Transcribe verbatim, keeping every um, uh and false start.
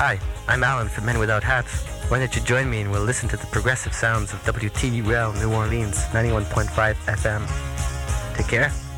Hi, I'm Alan from Men Without Hats. Why don't you join me and we'll listen to the progressive sounds of W T R L New Orleans ninety-one point five F M. Take care.